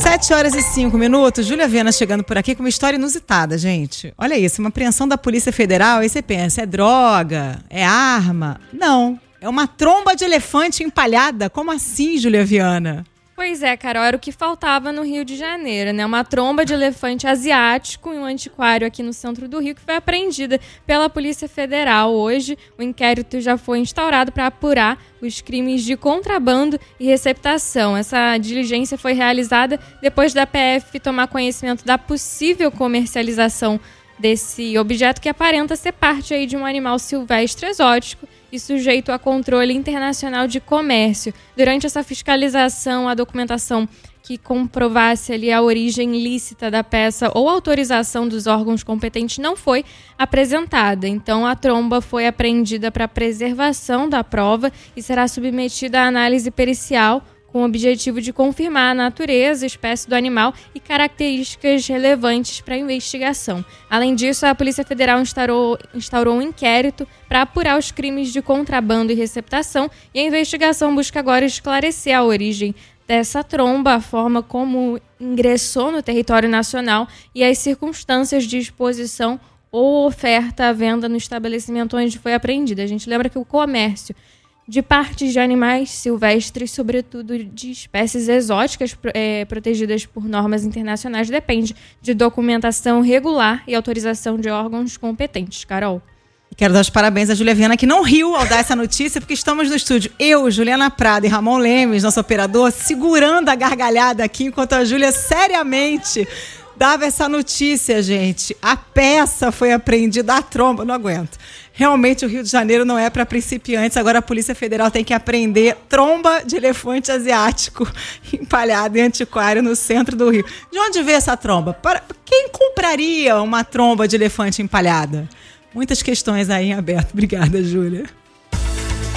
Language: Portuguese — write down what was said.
7h05. Júlia Viana chegando por aqui com uma história inusitada, gente. Olha isso, uma apreensão da Polícia Federal. Aí você pensa, é droga? É arma? Não, é uma tromba de elefante empalhada. Como assim, Júlia Viana? Pois é, Carol, era o que faltava no Rio de Janeiro, né? Uma tromba de elefante asiático em um antiquário aqui no centro do Rio que foi apreendida pela Polícia Federal. Hoje, o inquérito já foi instaurado para apurar os crimes de contrabando e receptação. Essa diligência foi realizada depois da PF tomar conhecimento da possível comercialização desse objeto que aparenta ser parte aí de um animal silvestre exótico e sujeito a controle internacional de comércio. Durante essa fiscalização, a documentação que comprovasse ali a origem lícita da peça ou autorização dos órgãos competentes não foi apresentada. Então, a tromba foi apreendida para preservação da prova e será submetida à análise pericial com o objetivo de confirmar a natureza, espécie do animal e características relevantes para a investigação. Além disso, a Polícia Federal instaurou um inquérito para apurar os crimes de contrabando e receptação, e a investigação busca agora esclarecer a origem dessa tromba, a forma como ingressou no território nacional e as circunstâncias de exposição ou oferta à venda no estabelecimento onde foi apreendida. A gente lembra que o comércio de partes de animais silvestres, sobretudo de espécies exóticas protegidas por normas internacionais, depende de documentação regular e autorização de órgãos competentes. Carol. Quero dar os parabéns à Júlia Viana, que não riu ao dar essa notícia, porque estamos no estúdio, eu, Juliana Prado e Ramon Lemes, nosso operador, segurando a gargalhada aqui, enquanto a Júlia seriamente dava essa notícia, gente. A peça foi apreendida, a tromba, não aguento. Realmente o Rio de Janeiro não é para principiantes, agora a Polícia Federal tem que apreender tromba de elefante asiático empalhada em antiquário no centro do Rio. De onde veio essa tromba? Quem compraria uma tromba de elefante empalhada? Muitas questões aí em aberto. Obrigada, Júlia.